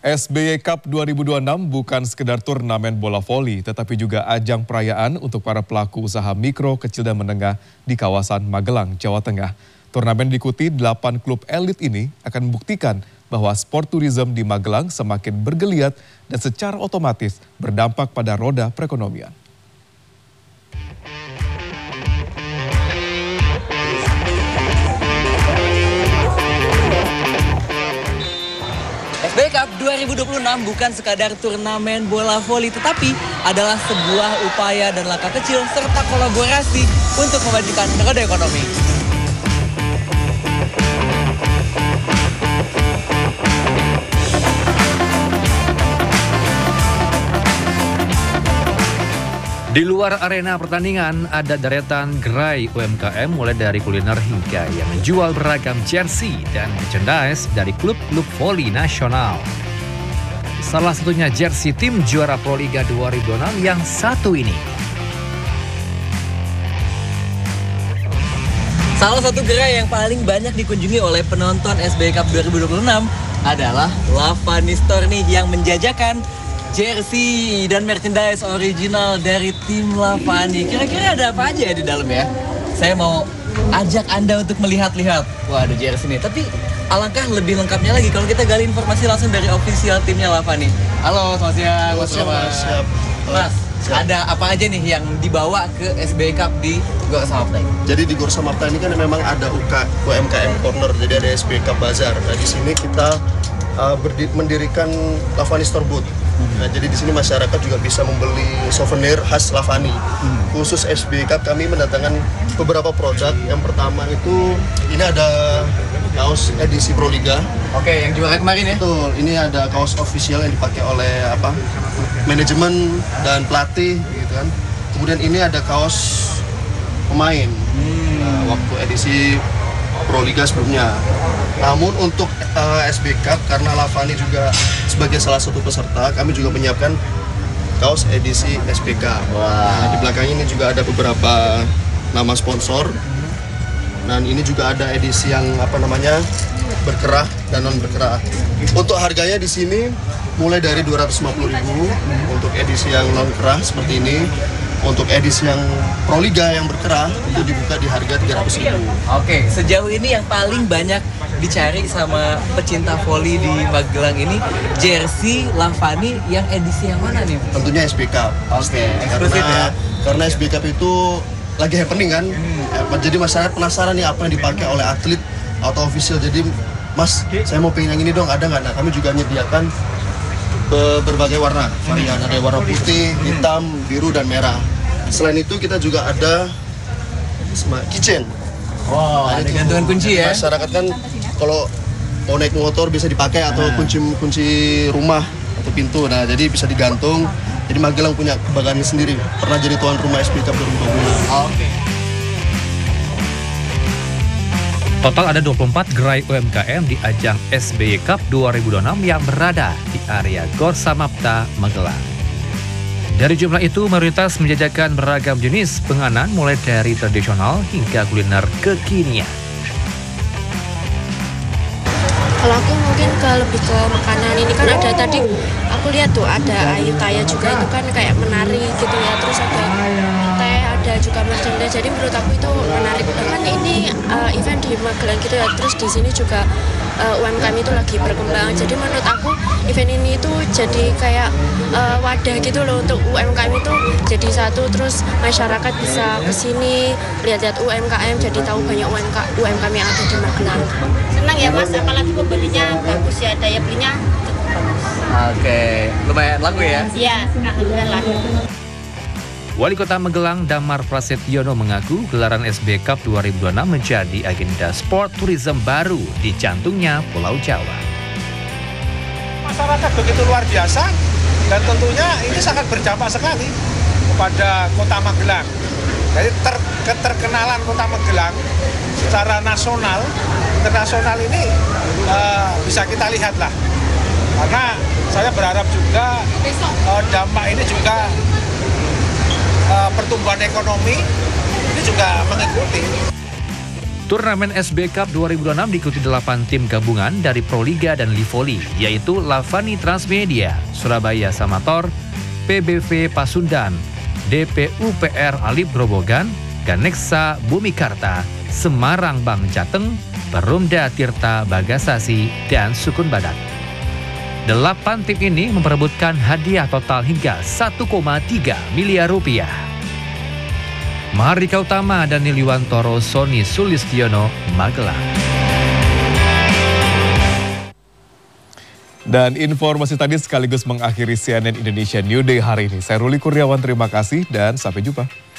SBY Cup 2026 bukan sekedar turnamen bola voli, tetapi juga ajang perayaan untuk para pelaku usaha mikro, kecil dan menengah di kawasan Magelang, Jawa Tengah. Turnamen diikuti 8 klub elit ini akan membuktikan bahwa sport tourism di Magelang semakin bergeliat dan secara otomatis berdampak pada roda perekonomian. SBY Cup 2026 bukan sekadar turnamen bola voli, tetapi adalah sebuah upaya dan langkah kecil serta kolaborasi untuk memajukan roda ekonomi. Di luar arena pertandingan, ada deretan gerai UMKM mulai dari kuliner hingga yang menjual beragam jersey dan merchandise dari klub-klub voli nasional. Salah satunya jersey tim juara Proliga 2026 yang satu ini. Salah satu gerai yang paling banyak dikunjungi oleh penonton SBY Cup 2026 adalah Lavani Store nih, yang menjajakan jersey dan merchandise original dari tim Lavani. Kira-kira ada apa aja ya di dalam ya? Saya mau ajak Anda untuk melihat-lihat. Wah, ada jersey nih. Tapi alangkah lebih lengkapnya lagi kalau kita gali informasi langsung dari official timnya Lavani. Halo, selamat siang Mas Roman. Siap. Mas, ada apa aja nih yang dibawa ke SBY Cup di Gor Samapta? Jadi di Gor Samapta ini kan memang ada UMKM Corner, jadi ada SBY Cup Bazar. Nah, di sini kita mendirikan Lavani Store Booth. Nah, jadi di sini masyarakat juga bisa membeli souvenir khas Lavani. Khusus SBY Cup kami mendatangkan beberapa produk. Yang pertama itu ini ada kaos edisi Proliga. Oke, yang juara kemarin ya? Betul, ini ada kaos official yang dipakai oleh manajemen dan pelatih gitu kan. Kemudian ini ada kaos pemain. Nah, waktu edisi Proliga sebelumnya. Namun untuk SBY Cup, karena Lavani juga sebagai salah satu peserta, kami juga menyiapkan kaos edisi SBY Cup. Nah, di belakang ini juga ada beberapa nama sponsor. Dan ini juga ada edisi yang berkerah dan non berkerah. Untuk harganya di sini mulai dari 250.000 untuk edisi yang non kerah seperti ini. Untuk edisi yang Proliga yang berkerah itu dibuka di harga 300.000. Oke, sejauh ini yang paling banyak dicari sama pecinta voli di Magelang ini jersey Lavani yang edisi yang mana nih? Tentunya SBY Cup. Oke, eksklusif ya. Karena SBY Cup itu lagi happening kan. Jadi masyarakat penasaran nih apa yang dipakai oleh atlet atau official. Jadi Mas, saya mau pengen yang ini dong, ada nggak? Nah, kami juga menyediakan berbagai warna varian, ada warna putih, hitam, biru dan merah. Selain itu kita juga ada kitchen. Wow, ada gantungan kunci ya. Masyarakat kan kalau mau naik motor bisa dipakai atau kunci rumah atau pintu. Nah, jadi bisa digantung. Jadi Magelang punya kebanggaannya sendiri. Pernah jadi tuan rumah SBY Cup 2020. Oke. Total ada 24 gerai UMKM di ajang SBY Cup 2026 yang berada di area Gor Samapta, Magelang. Dari jumlah itu, mayoritas menjajakan beragam jenis penganan mulai dari tradisional hingga kuliner kekinian. Kalau aku mungkin lebih ke makanan, ini kan ada tadi aku lihat tuh ada Ayu Taya juga, itu kan kayak menari gitu ya, terus ada teh, ada juga merchandise, jadi menurut aku itu menarik. Kan ini event di Magelang gitu ya, terus di sini juga UMKM itu lagi berkembang, jadi menurut aku event ini itu jadi kayak wadah gitu loh untuk UMKM itu jadi satu, terus masyarakat bisa kesini lihat-lihat UMKM, jadi tahu banyak UMKM yang ada di Magelang. Senang ya Mas, apalagi pembelinya bagus ya, daya belinya cukup bagus. Oke, lumayan laku ya? Iya, alhamdulillah laku. Wali Kota Magelang Damar Prasetyono mengaku gelaran SBY Cup 2026 menjadi agenda sport tourism baru di jantungnya Pulau Jawa. Masyarakat begitu luar biasa dan tentunya ini sangat berdampak sekali kepada Kota Magelang. Jadi keterkenalan Kota Magelang secara nasional, internasional ini bisa kita lihat lah. Karena saya berharap juga dampak ini juga pertumbuhan ekonomi ini juga mengikuti. Turnamen SB Cup 2026 diikuti 8 tim gabungan dari Proliga dan Livoli, yaitu Lavani Transmedia, Surabaya Samator, PBV Pasundan, DPUPR Alip Grobogan, Ganexa Bumikarta, Semarang Bang Jateng, Perumda Tirta Bagasasi, dan Sukun Badak. 8 tim ini memperebutkan hadiah total hingga 1,3 miliar rupiah. Mahardika Utama, Daniel Yuwantoro, Sony Sulistiono, Magelang. Dan informasi tadi sekaligus mengakhiri CNN Indonesia New Day hari ini. Saya Ruli Kurniawan, terima kasih dan sampai jumpa.